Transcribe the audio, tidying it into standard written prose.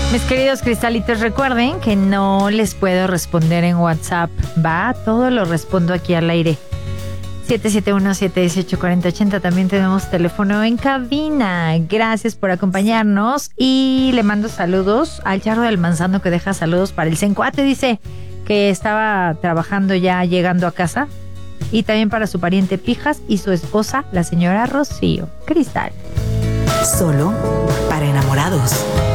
Mis queridos cristalitos, recuerden que no les puedo responder en WhatsApp, ¿va? Todo lo respondo aquí al aire. 771-718-4080. También tenemos teléfono en cabina. Gracias por acompañarnos. Y le mando saludos al Charro del Manzano, que deja saludos para el Sencuate. Dice que estaba trabajando ya llegando a casa. Y también para su pariente Pijas y su esposa, la señora Rocío. Cristal. Solo para enamorados.